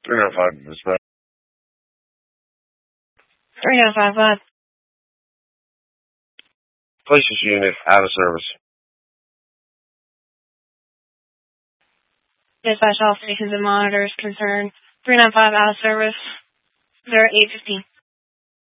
395 dispatch. 3955. Place this unit out of service. Dispatch all stations and monitors concerned. 395 out of service. 0815.